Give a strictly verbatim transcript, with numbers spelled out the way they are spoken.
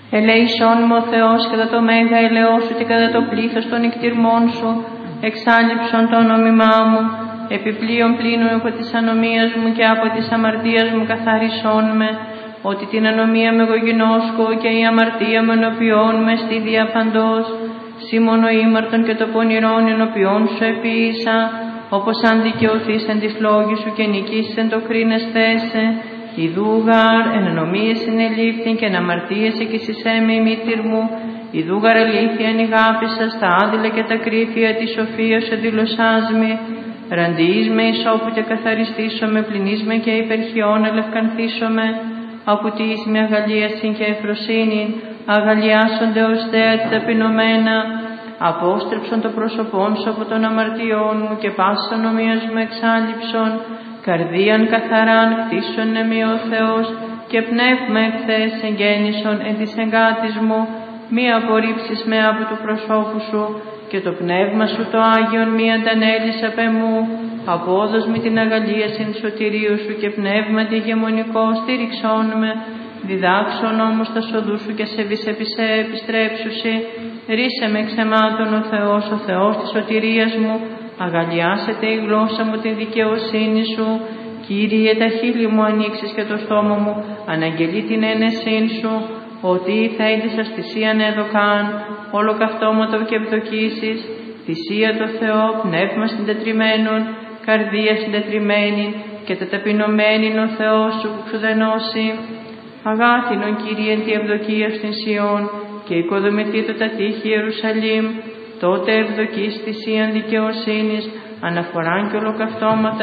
Ελέησόν μου ο Θεός κατά το μέγα ελαιό σου και κατά το πλήθος των νικτυρμών σου, εξάλληψον το όνομά μου, επιπλέον πλήνω από της ανομίας μου και από της αμαρτίας μου καθάρισόν με, ότι την ανομία με εγώ γινώσκω και η αμαρτία με ενωπιών με στη διαπαντός, σήμωνο ήμαρτον και το πονηρόν ενωπιών σου επίησα, όπως αν δικαιωθείς εν της λόγης σου και νικήσεις εν το κρίνες θέσε, ιδούγαρ εν ανομίες συνελήφθην και εν αμαρτίες εκεισισέ με η μήτηρ μου, ιδούγαρ αλήθεια εν ηγάπησα στα άδειλα και τα κρύφια της σοφίας σου δηλωσάς με, ραντιείς με ισόπου και καθαριστήσω με, πληνείς με και υπερχιών ελευκανθήσω με, από τη εις με αγαλίασιν και ευφροσύνην, αγαλιάσονται ως δέα τη ταπεινωμένα, απόστρεψον το πρόσωπόν σου από των αμαρτιών μου και πάσης ανομίας μου εξάλληψον, καρδίαν καθαράν κτίσον εμεί ο Θεός και πνεύμα εχθές εγγέννησον εν της εγκάτης μου, μη απορρίψεις με από του προσώπου σου και το πνεύμα σου το Άγιον μη αντανέλεις απ' εμού, απόδος μη την αγαλίασιν σωτηρίου σου και πνεύμα τη ηγεμονικό στήριξόν με, διδάξον όμως τα σοδού σου και σε βυσεπισέ επιστρέψουσι, ρίσε με ξεμάτων ο Θεός, ο Θεός της σωτηρίας μου, αγαλιάσετε η γλώσσα μου τη δικαιοσύνη σου, Κύριε τα χείλη μου ανοίξεις και το στόμα μου, αναγγελεί την ένεσήν σου, ότι θα είδησας θυσίαν εδωκάν, ολοκαυτώματο και ευδοκίσεις, θυσία το Θεό, πνεύμα συντετριμένον, καρδία συντετριμένη και τα ταπεινωμένην ο Θεός σου που ξουδενώσει. Αγάθινον Κύριε τη ευδοκία στην Σιών και οικοδομηθεί το τα τείχη Ιερουσαλήμ, τότε ευδοκείς θυσίαν δικαιοσύνης, αναφοράν και ολοκαυτώματα